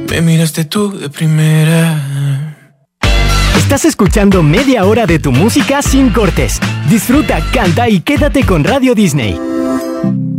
Me miraste tú de primera. Estás escuchando media hora de tu música sin cortes. Disfruta, canta y quédate con Radio Disney.